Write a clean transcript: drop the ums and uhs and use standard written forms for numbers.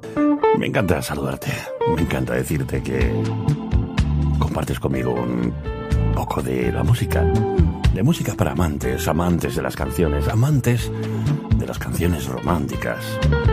Me encanta saludarte. Me encanta decirte que compartes conmigo un poco de la música. De música para amantes, amantes de las canciones, amantes de las canciones románticas.